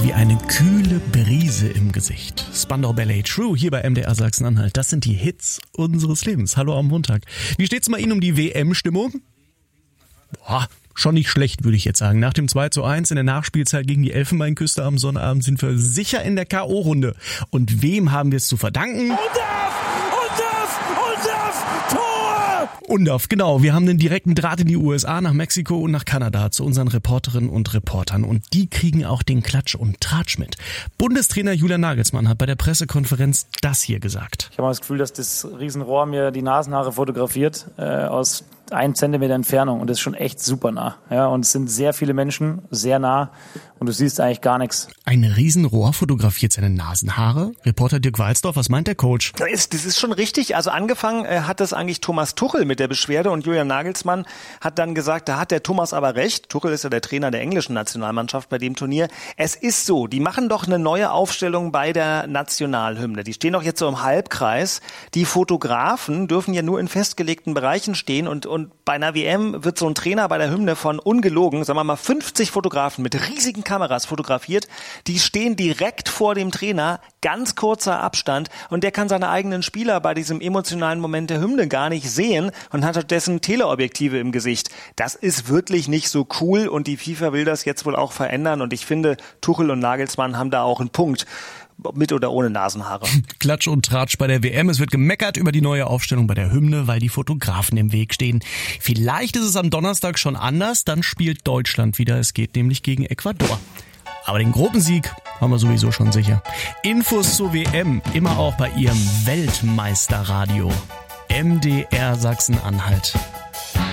wie eine kühle Brise im Gesicht. Spandau Ballet True hier bei MDR Sachsen-Anhalt. Das sind die Hits unseres Lebens. Hallo am Montag. Wie steht's bei Ihnen um die WM-Stimmung? Boah, schon nicht schlecht, würde ich jetzt sagen. Nach dem 2:1 in der Nachspielzeit gegen die Elfenbeinküste am Sonnabend sind wir sicher in der K.O.-Runde. Und wem haben wir es zu verdanken? Undorf, genau. Wir haben einen direkten Draht in die USA, nach Mexiko und nach Kanada zu unseren Reporterinnen und Reportern. Und die kriegen auch den Klatsch und Tratsch mit. Bundestrainer Julian Nagelsmann hat bei der Pressekonferenz das hier gesagt. Ich habe das Gefühl, dass das Riesenrohr mir die Nasenhaare fotografiert aus 1 Zentimeter Entfernung. Und das ist schon echt super nah. Ja, und es sind sehr viele Menschen, sehr nah. Und du siehst eigentlich gar nichts. Ein Riesenrohr fotografiert seine Nasenhaare? Reporter Dirk Walsdorf, was meint der Coach? Das ist schon richtig. Also angefangen hat das eigentlich Thomas Tuchel mit der Beschwerde und Julian Nagelsmann hat dann gesagt, da hat der Thomas aber recht. Tuchel ist ja der Trainer der englischen Nationalmannschaft bei dem Turnier. Es ist so, die machen doch eine neue Aufstellung bei der Nationalhymne. Die stehen doch jetzt so im Halbkreis. Die Fotografen dürfen ja nur in festgelegten Bereichen stehen und bei einer WM wird so ein Trainer bei der Hymne von ungelogen, sagen wir mal 50 Fotografen mit riesigen Kameras fotografiert. Die stehen direkt vor dem Trainer, ganz kurzer Abstand und der kann seine eigenen Spieler bei diesem emotionalen Moment der Hymne gar nicht sehen und hat stattdessen Teleobjektive im Gesicht. Das ist wirklich nicht so cool und die FIFA will das jetzt wohl auch verändern und ich finde, Tuchel und Nagelsmann haben da auch einen Punkt. Mit oder ohne Nasenhaare. Klatsch und Tratsch bei der WM. Es wird gemeckert über die neue Aufstellung bei der Hymne, weil die Fotografen im Weg stehen. Vielleicht ist es am Donnerstag schon anders. Dann spielt Deutschland wieder. Es geht nämlich gegen Ecuador. Aber den Gruppensieg haben wir sowieso schon sicher. Infos zur WM immer auch bei Ihrem Weltmeisterradio. MDR Sachsen-Anhalt.